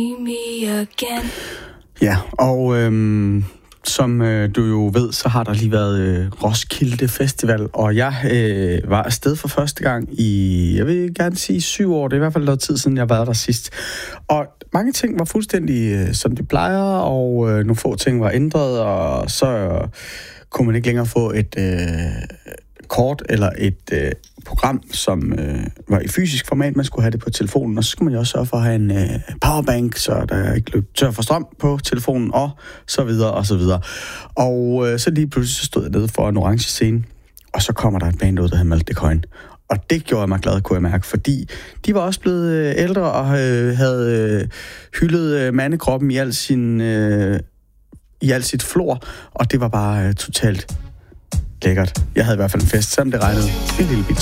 Ja, og som du jo ved, så har der lige været Roskilde Festival, og jeg var afsted for første gang i, jeg vil gerne sige 7 år. Det er i hvert fald noget tid siden, jeg har været der sidst. Og mange ting var fuldstændig som de plejer, og nogle få ting var ændret, og så kunne man ikke længere få et kort eller et program, som var i fysisk format. Man skulle have det på telefonen, og så skulle man jo også sørge for at have en powerbank, så der ikke løb tør for strøm på telefonen, og så videre, og så videre. Og så lige pludselig så stod jeg nede for en orange scene, og så kommer der et band ud, der hedder Malte Coin. Og det gjorde mig glad, kunne jeg mærke, fordi de var også blevet ældre og havde hyldet mandekroppen i al sit flor, og det var bare totalt lækkert. Jeg havde i hvert fald en fest, selvom det regnede en lille bit.